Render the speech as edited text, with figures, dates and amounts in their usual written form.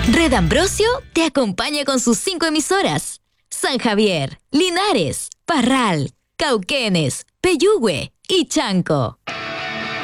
Red Ambrosio te acompaña con sus 5 emisoras: San Javier, Linares, Parral, Cauquenes, Peyúgue y Chanco.